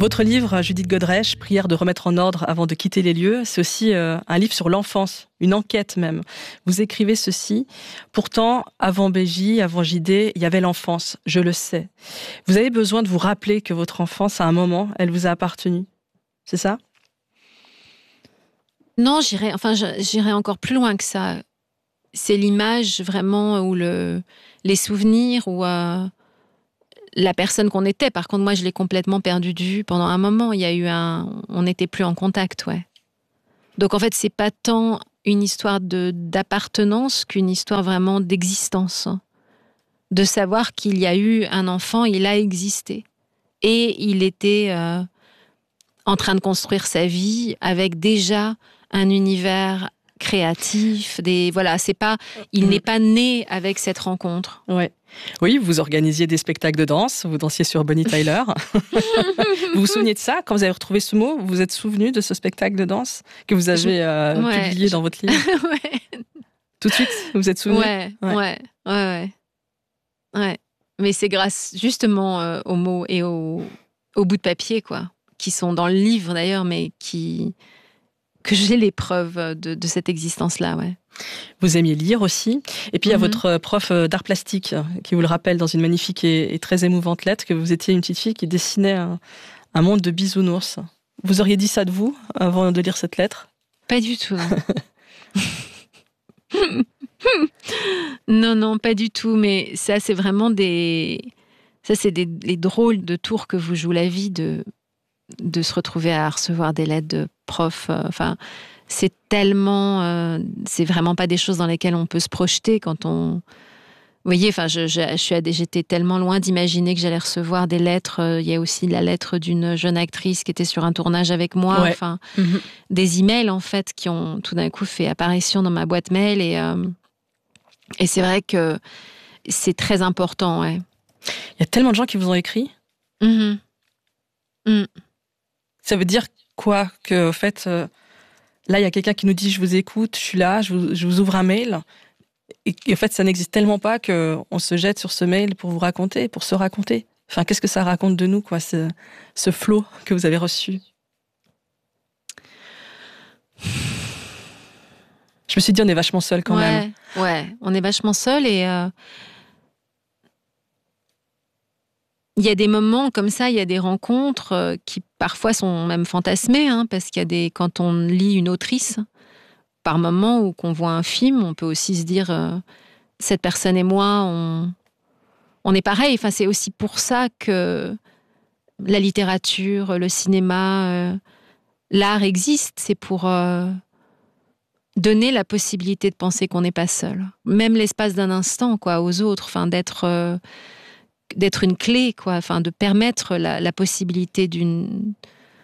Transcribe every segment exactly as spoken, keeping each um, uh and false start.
Votre livre, Judith Godrèche, Prière de remettre en ordre avant de quitter les lieux, c'est aussi euh, un livre sur l'enfance, une enquête même. Vous écrivez ceci: pourtant, avant B J, avant J D, il y avait l'enfance, je le sais. Vous avez besoin de vous rappeler que votre enfance, à un moment, elle vous a appartenu. C'est ça ? Non, j'irais, enfin, j'irais encore plus loin que ça. C'est l'image vraiment, ou le, les souvenirs, ou euh, la personne qu'on était. Par contre, moi, je l'ai complètement perdu de vue pendant un moment. Il y a eu un, on n'était plus en contact, ouais. Donc, en fait, c'est pas tant une histoire de, d'appartenance qu'une histoire vraiment d'existence. De savoir qu'il y a eu un enfant, il a existé. Et il était euh, en train de construire sa vie avec déjà un univers créatif. Des, voilà, c'est pas, il mmh. n'est pas né avec cette rencontre. Ouais. Oui, vous organisiez des spectacles de danse, vous dansiez sur Bonnie Tyler. Vous vous souvenez de ça? Quand vous avez retrouvé ce mot, vous vous êtes souvenu de ce spectacle de danse que vous avez euh, ouais, publié je... dans votre livre? Ouais. Tout de suite, vous vous êtes souvenu? Ouais, ouais, ouais, ouais, ouais. ouais. Mais c'est grâce justement euh, aux mots et aux, aux bouts de papier, quoi, qui sont dans le livre d'ailleurs, mais qui... que j'ai les preuves de, de cette existence-là, ouais. Vous aimiez lire aussi. Et puis, il y a mm-hmm. votre prof d'art plastique qui vous le rappelle dans une magnifique et, et très émouvante lettre que vous étiez une petite fille qui dessinait un, un monde de bisounours. Vous auriez dit ça de vous avant de lire cette lettre? Pas du tout. non, non, pas du tout. Mais ça, c'est vraiment des... Ça, c'est des, les drôles de tours que vous joue la vie de, de se retrouver à recevoir des lettres de profs. Enfin... Euh, c'est tellement, euh, c'est vraiment pas des choses dans lesquelles on peut se projeter quand on, vous voyez, enfin, je, je, je suis, j'étais tellement loin d'imaginer que j'allais recevoir des lettres. Il y a aussi la lettre d'une jeune actrice qui était sur un tournage avec moi, ouais. Enfin, mm-hmm. des emails en fait qui ont tout d'un coup fait apparition dans ma boîte mail et euh, et c'est vrai que c'est très important, ouais. Il y a tellement de gens qui vous ont écrit. Mm-hmm. Mm. Ça veut dire quoi que, en fait. Euh... Là, il y a quelqu'un qui nous dit « je vous écoute, je suis là, je vous, je vous ouvre un mail ». Et en fait, ça n'existe tellement pas qu'on se jette sur ce mail pour vous raconter, pour se raconter. Enfin, qu'est-ce que ça raconte de nous, quoi, ce, ce flot que vous avez reçu? Je me suis dit, on est vachement seul quand ouais, même. Ouais, on est vachement seul et... Euh... Il y a des moments comme ça, il y a des rencontres euh, qui parfois sont même fantasmées, hein, parce qu'il y a des, quand on lit une autrice, par moment ou qu'on voit un film, on peut aussi se dire euh, cette personne et moi, on, on est pareil. Enfin, c'est aussi pour ça que la littérature, le cinéma, euh, l'art existe. C'est pour euh, donner la possibilité de penser qu'on n'est pas seul, même l'espace d'un instant, quoi, aux autres. Enfin, d'être euh, d'être une clé, quoi, enfin, de permettre la, la possibilité d'une,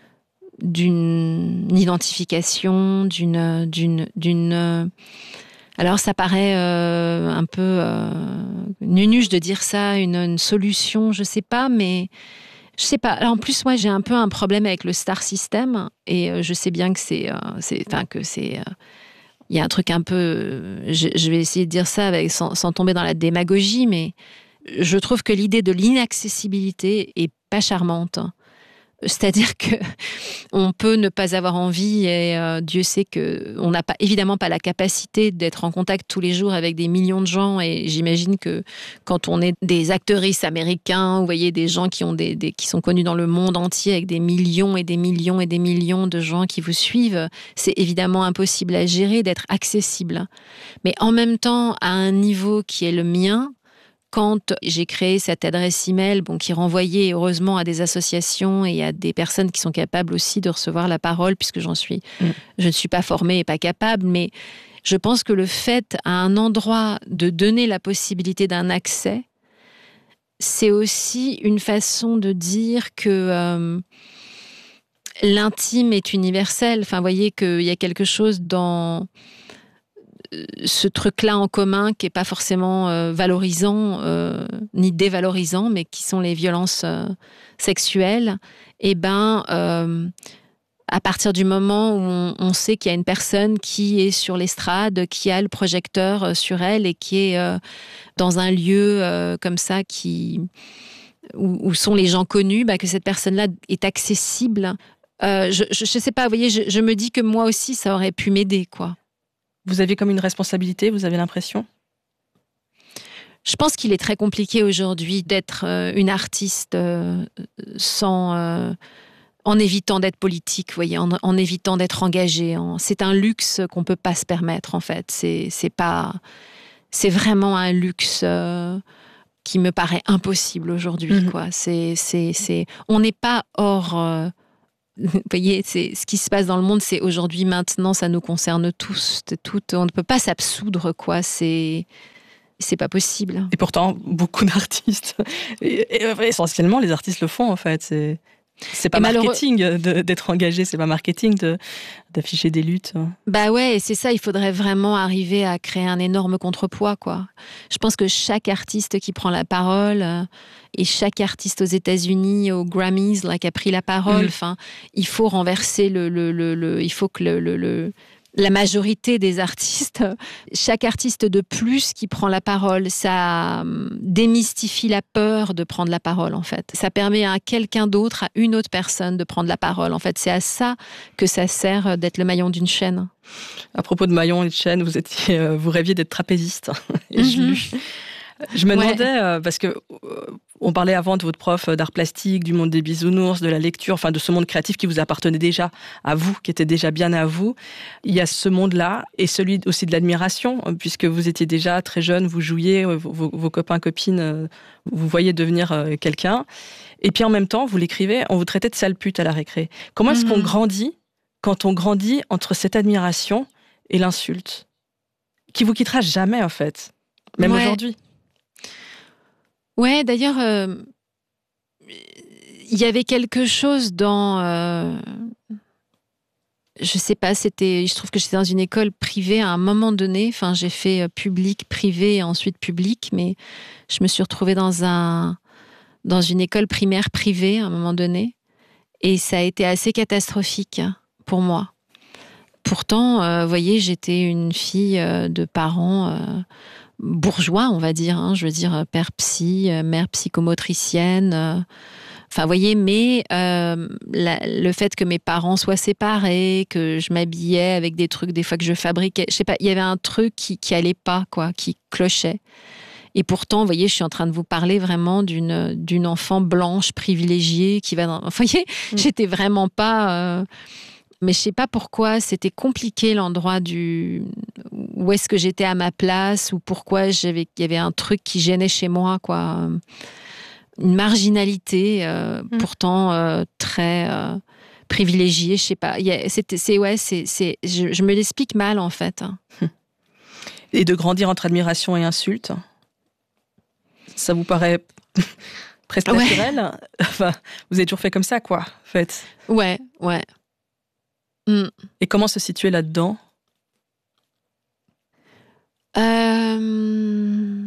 d'une identification, d'une, d'une, d'une... Alors, ça paraît euh, un peu euh, nunuche de dire ça, une, une solution, je sais pas, mais je sais pas. Alors, en plus, moi, j'ai un peu un problème avec le star system, et euh, je sais bien que c'est, euh, c'est, enfin, que c'est, euh, il y a un truc un peu, je, je vais essayer de dire ça avec, sans, sans tomber dans la démagogie, mais je trouve que l'idée de l'inaccessibilité est pas charmante. C'est-à-dire que on peut ne pas avoir envie et euh, Dieu sait que on n'a pas, évidemment pas la capacité d'être en contact tous les jours avec des millions de gens et j'imagine que quand on est des actrices américains, vous voyez des gens qui ont des, des qui sont connus dans le monde entier avec des millions et des millions et des millions de gens qui vous suivent, c'est évidemment impossible à gérer d'être accessible. Mais en même temps, à un niveau qui est le mien, quand j'ai créé cette adresse email, bon, qui renvoyait heureusement à des associations et à des personnes qui sont capables aussi de recevoir la parole, puisque j'en suis, mmh. je ne suis pas formée et pas capable, mais je pense que le fait à un endroit de donner la possibilité d'un accès, c'est aussi une façon de dire que euh, l'intime est universel. Enfin, vous voyez qu'il y a quelque chose dans ce truc-là en commun qui n'est pas forcément euh, valorisant euh, ni dévalorisant, mais qui sont les violences euh, sexuelles, et ben, euh, à partir du moment où on, on sait qu'il y a une personne qui est sur l'estrade, qui a le projecteur sur elle et qui est euh, dans un lieu euh, comme ça qui... où, où sont les gens connus, bah, que cette personne-là est accessible. Euh, je, je, je sais pas, vous voyez, je, je me dis que moi aussi, ça aurait pu m'aider, quoi. Vous aviez comme une responsabilité, vous avez l'impression ? Je pense qu'il est très compliqué aujourd'hui d'être euh, une artiste euh, sans, euh, en évitant d'être politique, vous voyez, en, en évitant d'être engagée. En, c'est un luxe qu'on peut pas se permettre, en fait. C'est, c'est pas, c'est vraiment un luxe euh, qui me paraît impossible aujourd'hui, mmh. quoi. C'est, c'est, c'est, on n'est pas hors. Euh, Vous voyez, c'est, ce qui se passe dans le monde, c'est aujourd'hui, maintenant, ça nous concerne tous. Tout, on ne peut pas s'absoudre, quoi. C'est, c'est pas possible. Et pourtant, beaucoup d'artistes, et, et, essentiellement, les artistes le font, en fait. C'est, c'est pas et marketing malheureux... de, d'être engagé, c'est pas marketing de, d'afficher des luttes. Bah ouais, c'est ça, il faudrait vraiment arriver à créer un énorme contrepoids, quoi. Je pense que chaque artiste qui prend la parole, euh, et chaque artiste aux États-Unis, aux Grammys, là, qui a pris la parole, enfin, mmh. il faut renverser le, le, le, le il faut que le, le, le la majorité des artistes, chaque artiste de plus qui prend la parole, ça démystifie la peur de prendre la parole, en fait. Ça permet à quelqu'un d'autre, à une autre personne de prendre la parole. En fait, c'est à ça que ça sert d'être le maillon d'une chaîne. À propos de maillon et de chaîne, vous étiez, euh, vous rêviez d'être trapéziste. Et mm-hmm. je, je me demandais, ouais. euh, parce que euh, on parlait avant de votre prof d'art plastique, du monde des bisounours, de la lecture, enfin de ce monde créatif qui vous appartenait déjà à vous, qui était déjà bien à vous. Il y a ce monde-là et celui aussi de l'admiration, puisque vous étiez déjà très jeune, vous jouiez, vos, vos copains, copines, vous voyez devenir quelqu'un. Et puis en même temps, vous l'écrivez, on vous traitait de sale pute à la récré. Comment est-ce mmh. qu'on grandit quand on grandit entre cette admiration et l'insulte, qui vous quittera jamais en fait, même ouais. aujourd'hui? Ouais, d'ailleurs, euh, il y avait quelque chose dans... Euh, je sais pas, c'était... Je trouve que j'étais dans une école privée à un moment donné. Enfin, j'ai fait public, privé et ensuite public, mais je me suis retrouvée dans, un, dans une école primaire privée à un moment donné. Et ça a été assez catastrophique pour moi. Pourtant, euh, vous voyez, j'étais une fille euh, de parents... Euh, bourgeois, on va dire, hein, je veux dire père psy, mère psychomotricienne, euh, enfin, vous voyez, mais euh, la, le fait que mes parents soient séparés, que je m'habillais avec des trucs, des fois que je fabriquais, je sais pas, il y avait un truc qui, qui allait pas, quoi, qui clochait. Et pourtant, vous voyez, je suis en train de vous parler vraiment d'une, d'une enfant blanche, privilégiée, qui va dans... Vous voyez, mmh. j'étais vraiment pas... Euh... Mais je sais pas pourquoi, c'était compliqué l'endroit du... Où est-ce que j'étais à ma place, ou pourquoi j'avais... il y avait un truc qui gênait chez moi, quoi. Une marginalité, euh, mmh. pourtant euh, très euh, privilégiée, je sais pas. Il y a... C'était... C'est... Ouais, c'est... c'est... Je... je me l'explique mal, en fait. Et de grandir entre admiration et insulte, ça vous paraît presque naturel? Ouais. Enfin, vous avez toujours fait comme ça, quoi, en fait. Ouais, ouais. Et comment se situer là-dedans? euh...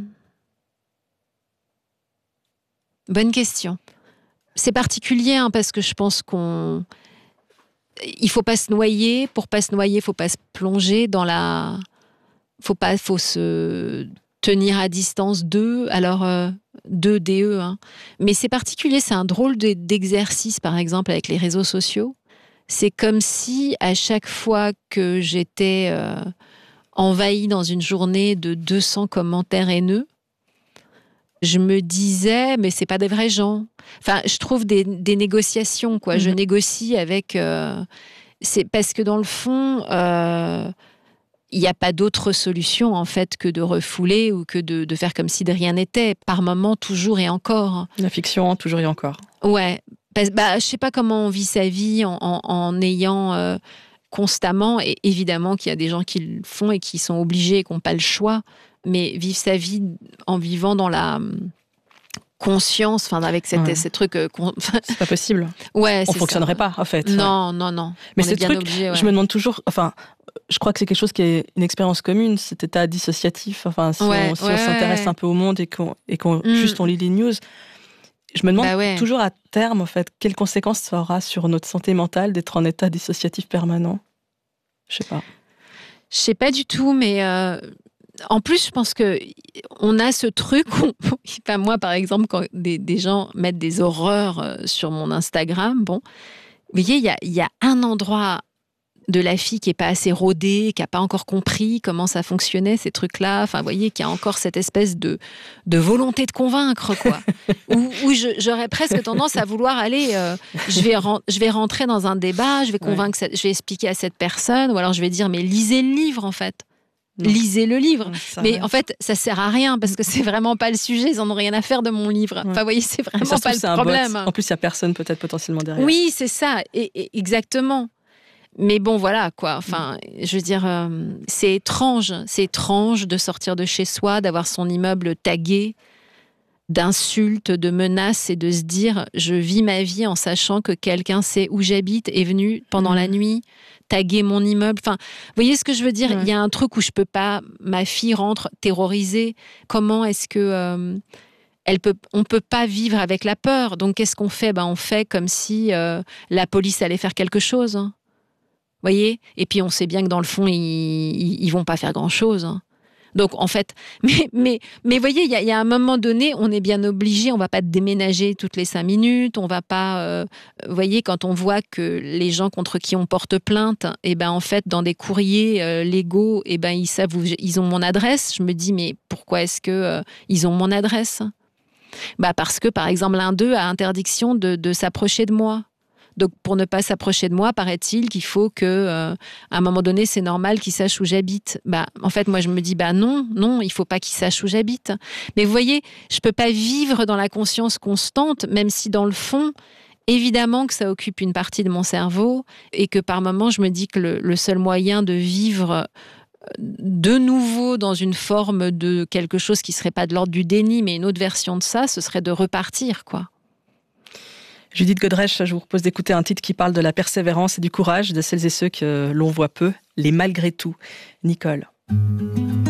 Bonne question. C'est particulier, hein, parce que je pense qu'on... Il faut pas se noyer. Pour pas se noyer, il faut pas se plonger dans la... Faut pas... Faut se tenir à distance d'eux. Alors, euh, d'eux, D E. Hein. Mais c'est particulier, c'est un drôle de, d'exercice, par exemple, avec les réseaux sociaux. C'est comme si, à chaque fois que j'étais euh, envahie dans une journée de deux cents commentaires haineux, je me disais, mais c'est pas des vrais gens. Enfin, je trouve des, des négociations, quoi. Mmh. Je négocie avec... Euh, c'est parce que dans le fond, euh, il n'y a pas d'autre solution, en fait, que de refouler ou que de, de faire comme si de rien n'était. Par moments, toujours et encore. La fiction, toujours et encore. Ouais. Bah, bah, je sais pas comment on vit sa vie en, en, en ayant euh, constamment, et évidemment qu'il y a des gens qui le font et qui sont obligés et qui n'ont pas le choix, mais vivre sa vie en vivant dans la conscience, enfin avec cette, ouais. ces trucs... Euh, c'est pas possible. Ouais, on fonctionnerait ça. pas, en fait. Non, ouais. non, non. Mais on ces est bien trucs, obligé, ouais. je me demande toujours... Enfin, je crois que c'est quelque chose qui est une expérience commune, cet état dissociatif. Enfin, si ouais, on, si ouais, on s'intéresse ouais. un peu au monde et qu'on, et qu'on mm. juste on lit les news... Je me demande bah ouais. toujours à terme, en fait, quelles conséquences ça aura sur notre santé mentale d'être en état dissociatif permanent. Je sais pas. Je sais pas du tout, mais euh, en plus, je pense que on a ce truc où, enfin, moi, par exemple, quand des, des gens mettent des horreurs sur mon Instagram, bon, vous voyez, il y a, y a un endroit de la fille qui n'est pas assez rodée, qui n'a pas encore compris comment ça fonctionnait, ces trucs-là. Enfin, vous voyez, qui a encore cette espèce de, de volonté de convaincre, quoi. où où je, j'aurais presque tendance à vouloir aller... Euh, je, vais ren- je vais rentrer dans un débat, je vais convaincre, ouais. cette, je vais expliquer à cette personne, ou alors je vais dire, mais lisez le livre, en fait. Non. Lisez le livre. Non, mais en fait, ça sert à rien parce que c'est vraiment pas le sujet. Ils en ont rien à faire de mon livre. Ouais. Enfin, vous voyez, c'est vraiment pas le problème. En plus, il y a personne peut-être potentiellement derrière. Oui, c'est ça. Et, et, exactement. Mais bon, voilà, quoi. Enfin, mmh. je veux dire, euh, c'est étrange. C'est étrange de sortir de chez soi, d'avoir son immeuble tagué d'insultes, de menaces et de se dire, je vis ma vie en sachant que quelqu'un sait où j'habite, est venu pendant mmh. la nuit taguer mon immeuble. Enfin, vous voyez ce que je veux dire ? Il mmh. y a un truc où je peux pas, ma fille rentre terrorisée. Comment est-ce que... Euh, Elle peut, on peut pas vivre avec la peur. Donc, qu'est-ce qu'on fait ? Ben, on fait comme si euh, la police allait faire quelque chose. Hein. Vous voyez ? Et puis, on sait bien que dans le fond, ils, ils, ils vont pas faire grand-chose. Hein. Donc, en fait, mais, mais, mais vous voyez, il y, y a un moment donné, on est bien obligé, on va pas déménager toutes les cinq minutes, on va pas, euh, vous voyez, quand on voit que les gens contre qui on porte plainte, et ben, en fait, dans des courriers euh, légaux, et ben, ils savent où ils ont mon adresse. Je me dis, mais pourquoi est-ce que euh, ils ont mon adresse ? Bah parce que, par exemple, l'un d'eux a interdiction de, de s'approcher de moi. Donc, pour ne pas s'approcher de moi, paraît-il qu'il faut que, euh, à un moment donné, c'est normal qu'il sache où j'habite. Bah, en fait, moi, je me dis, bah non, non, il faut pas qu'il sache où j'habite. Mais vous voyez, je peux pas vivre dans la conscience constante, même si dans le fond, évidemment que ça occupe une partie de mon cerveau et que par moments, je me dis que le, le seul moyen de vivre de nouveau dans une forme de quelque chose qui serait pas de l'ordre du déni, mais une autre version de ça, ce serait de repartir, quoi. Judith Godrèche, je vous propose d'écouter un titre qui parle de la persévérance et du courage de celles et ceux que l'on voit peu, les malgré tout. Nicole.